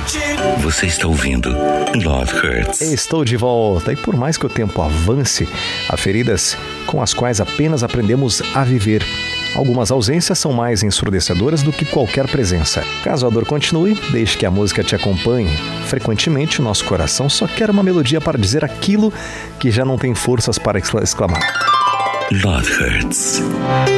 Você está ouvindo Love Hurts. Estou de volta e por mais que o tempo avance, há feridas com as quais apenas aprendemos a viver. Algumas ausências são mais ensurdecedoras do que qualquer presença. Caso a dor continue, deixe que a música te acompanhe. Frequentemente, o nosso coração só quer uma melodia para dizer aquilo que já não tem forças para exclamar. Love Hurts.